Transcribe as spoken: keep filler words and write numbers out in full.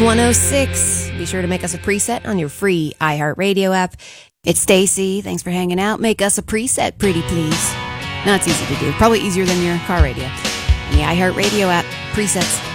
one oh six. Be sure to make us a preset on your free iHeartRadio app. It's Stacy. Thanks for hanging out. Make us a preset, pretty please. No, it's easy to do. Probably easier than your car radio. In the iHeartRadio app, presets.